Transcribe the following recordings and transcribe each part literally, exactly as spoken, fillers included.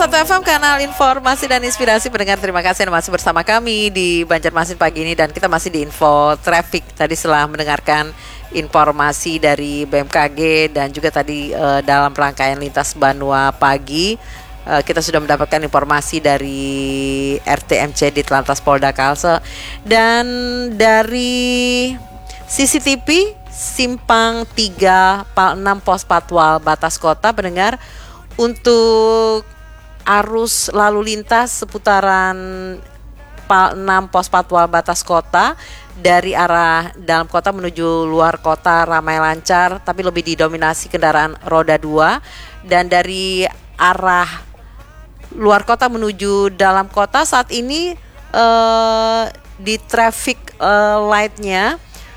satu F M, kanal informasi dan inspirasi. Pendengar, terima kasih Anda masih bersama kami di Banjarmasin pagi ini. Dan kita masih di info traffic. Tadi setelah mendengarkan informasi dari B M K G dan juga tadi uh, dalam rangkaian lintas Banua pagi, uh, kita sudah mendapatkan informasi dari R T M C di Telantas Polda Kalsel. Dan dari C C T V Simpang tiga Pal enam Pos Patwal Batas Kota, pendengar, untuk arus lalu lintas seputaran Pal enam Pos Patwal Batas Kota dari arah dalam kota menuju luar kota ramai lancar, tapi lebih didominasi kendaraan roda dua. Dan dari arah luar kota menuju dalam kota saat ini eh, di traffic eh, light-nya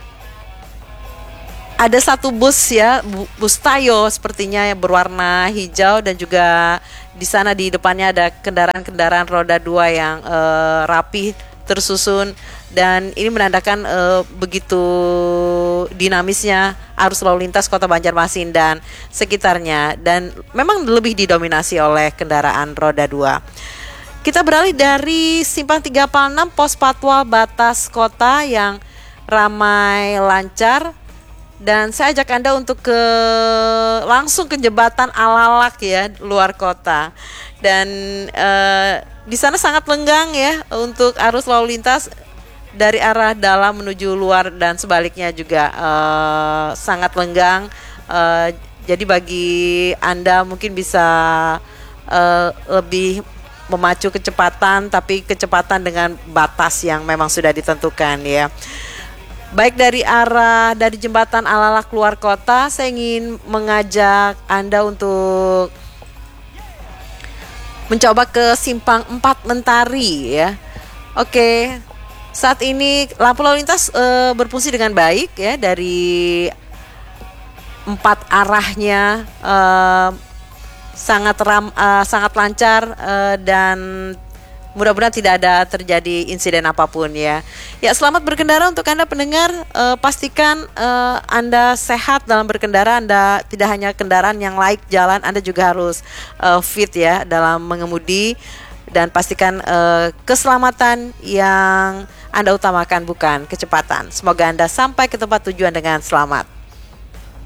ada satu bus ya, bus Tayo sepertinya yang berwarna hijau, dan juga di sana di depannya ada kendaraan-kendaraan roda dua yang uh, rapi tersusun, dan ini menandakan uh, begitu dinamisnya arus lalu lintas Kota Banjarmasin dan sekitarnya, dan memang lebih didominasi oleh kendaraan roda dua. Kita beralih dari Simpang tiga Pal enam Pos Patwal Batas Kota yang ramai lancar. Dan saya ajak Anda untuk ke langsung ke jembatan Alalak ya, luar kota. Dan eh, di sana sangat lenggang ya untuk arus lalu lintas dari arah dalam menuju luar, dan sebaliknya juga eh, sangat lenggang. Eh, jadi bagi Anda mungkin bisa eh, lebih memacu kecepatan, tapi kecepatan dengan batas yang memang sudah ditentukan ya. Baik dari arah dari jembatan Alalak keluar kota, saya ingin mengajak Anda untuk mencoba ke Simpang empat Mentari ya. Oke, saat ini lampu lalu lintas e, berfungsi dengan baik ya, dari empat arahnya e, sangat ram, e, sangat lancar e, dan mudah-mudahan tidak ada terjadi insiden apapun ya. Ya, selamat berkendara untuk Anda pendengar. E, pastikan e, Anda sehat dalam berkendara. Anda tidak hanya kendaraan yang laik jalan, Anda juga harus e, fit ya dalam mengemudi. Dan pastikan e, keselamatan yang Anda utamakan, bukan kecepatan. Semoga Anda sampai ke tempat tujuan dengan selamat.